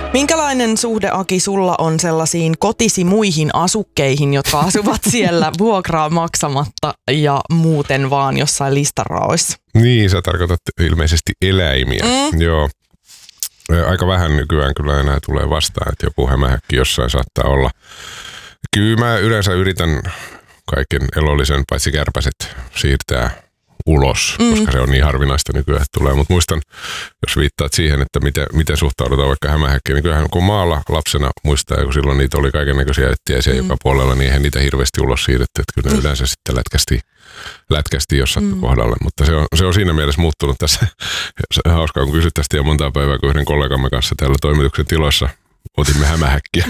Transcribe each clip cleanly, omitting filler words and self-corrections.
Minkälainen suhde, Aki, sulla on sellaisiin kotisi muihin asukkeihin, jotka asuvat siellä vuokraa maksamatta ja muuten vaan jossain listaraoissa? Niin, sä tarkoitat ilmeisesti eläimiä. Joo. Aika vähän nykyään kyllä enää tulee vastaan, että joku hämähäkki jossain saattaa olla. Kyllä mä yleensä yritän kaiken elollisen, paitsi kärpäset, siirtää ulos, koska se on niin harvinaista nykyään, että tulee. Mutta muistan, jos viittaat siihen, että miten suhtaudutaan vaikka hämähäkkiin, niin kyllähän kun maalla lapsena muistaa, kun silloin niitä oli kaikennäköisiä ettiäisiä joka puolella, niin eihän niitä hirveästi ulos siirretty, että kyllä ne yleensä sitten lätkästi jos sattui kohdalle. Mutta se on siinä mielessä muuttunut tässä. Hauskaa, kun kysyt tästä jo montaa päivää, kun yhden kollegamme kanssa täällä toimituksen tiloissa otimme hämähäkkiä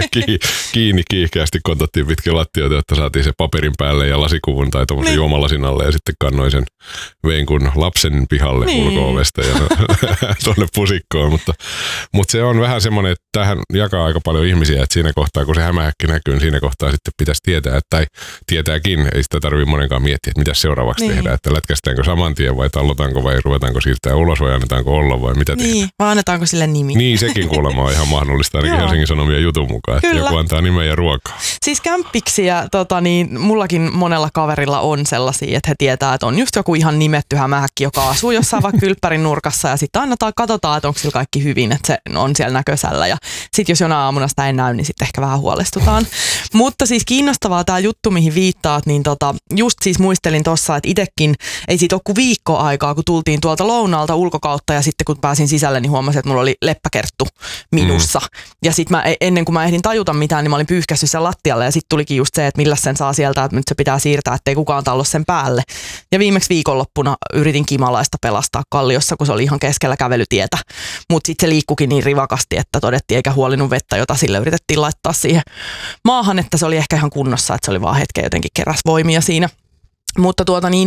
kiinni kiihkeästi, kontottiin pitkin lattioita, jotta saatiin se paperin päälle ja lasikuvun tai tuommoisen juomalasin alle ja sitten kannoin sen vein kun lapsen pihalle ulko-ovesta ja tuonne pusikkoon. Mutta se on vähän semmoinen, että tähän jakaa aika paljon ihmisiä, että siinä kohtaa kun se hämähäkki näkyy, niin siinä kohtaa sitten pitäisi tietää, tai tietääkin, ei sitä tarvitse monenkaan miettiä, että mitä seuraavaksi tehdään, että lätkästäänkö saman tien vai tallotaanko vai ruvetaanko siirtää ulos vai annetaanko olla vai mitä tehdään. Vai annetaanko sille nimi? Niin, sekin kuulemma on ihan mahdollista. Ainakin Helsingin Sanomien jutun mukaan, että joku antaa nimeä ja ruokaa. Siis kämppiksiä, mullakin monella kaverilla on sellaisia, että he tietää, että on just joku ihan nimetty hämähäkki, joka asuu jossain vaikka kylppärin nurkassa ja sitten aina katsotaan, että onko sillä kaikki hyvin, että se on siellä näköisellä ja sitten jos jonain aamuna sitä ei näy, niin sitten ehkä vähän huolestutaan. Mutta siis kiinnostavaa tämä juttu, mihin viittaat, niin just siis muistelin tuossa, että itsekin ei siitä ole kuin viikko aikaa, kun tultiin tuolta lounaalta ulkokautta ja sitten kun pääsin sisälle, niin huomasin, että mulla oli leppäkerttu minussa. Ja sitten ennen kuin mä ehdin tajuta mitään, niin mä olin pyyhkässyt sen lattialle ja sitten tulikin just se, että millä sen saa sieltä, että nyt se pitää siirtää, ettei kukaan tallo sen päälle. Ja viimeksi viikonloppuna yritin kimalaista pelastaa kalliossa, kun se oli ihan keskellä kävelytietä. Mutta sitten se liikkukin niin rivakasti, että todettiin eikä huolinut vettä, jota sille yritettiin laittaa siihen maahan, että se oli ehkä ihan kunnossa, että se oli vaan hetken jotenkin keräs voimia siinä. Mutta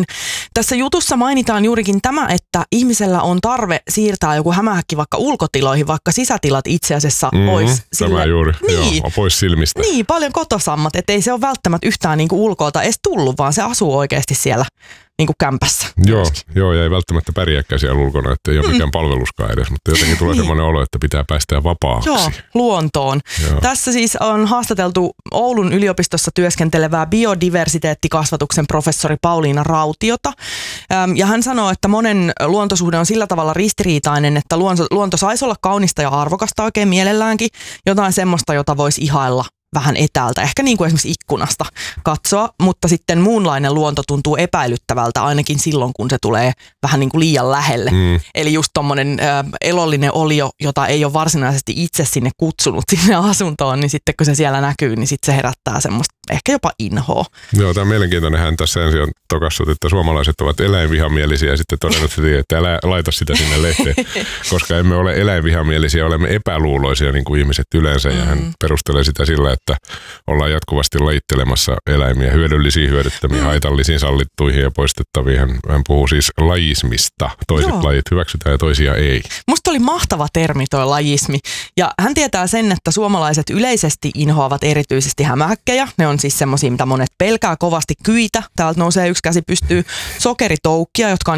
tässä jutussa mainitaan juurikin tämä, että ihmisellä on tarve siirtää joku hämähäkki vaikka ulkotiloihin, vaikka sisätilat itse asiassa pois. Tämä juuri, pois silmistä. Niin, paljon kotosammat, ettei se ole välttämättä yhtään niinku ulkoilta edes tullut, vaan se asuu oikeasti siellä niinku kämpässä. Joo, ja ei välttämättä pärjääkään siellä ulkona, että ei ole mikään palveluskaan edes, mutta jotenkin tulee semmoinen olo, että pitää päästää vapaaksi. Joo, luontoon. Joo. Tässä siis on haastateltu Oulun yliopistossa työskentelevää biodiversiteettikasvatuksen professori Pauliina Rautiota. Ja hän sanoo, että monen luontosuhde on sillä tavalla ristiriitainen, että luonto saisi olla kaunista ja arvokasta oikein mielelläänkin. Jotain semmoista, jota voisi ihailla vähän etäältä, ehkä niin kuin esimerkiksi ikkunasta katsoa, mutta sitten muunlainen luonto tuntuu epäilyttävältä ainakin silloin, kun se tulee vähän niin kuin liian lähelle. Eli just tommonen elollinen olio, jota ei ole varsinaisesti itse sinne kutsunut sinne asuntoon, niin sitten kun se siellä näkyy, niin sitten se herättää semmoista ehkä jopa inhoa. Joo, tämä on mielenkiintoinen. Hän tässä ensin on tokassut, että suomalaiset ovat eläinvihamielisiä ja sitten todennut, että älä laita sitä sinne lehteen, koska emme ole eläinvihamielisiä, olemme epäluuloisia niin kuin ihmiset yleensä ja hän perustelee sitä sillä, että ollaan jatkuvasti lajittelemassa eläimiä hyödyllisiin, hyödyttömiin, haitallisiin, sallittuihin ja poistettaviin. Hän puhuu siis lajismista. Toiset lajit hyväksytään ja toisia ei. Musta oli mahtava termi toi lajismi. Ja hän tietää sen, että suomalaiset yleisesti inhoavat erityisesti hämähäkkejä. Ne on siis semmosia, mitä monet pelkää kovasti. Kyitä, täältä nousee yksi käsi pystyy, sokeritoukkia, jotka on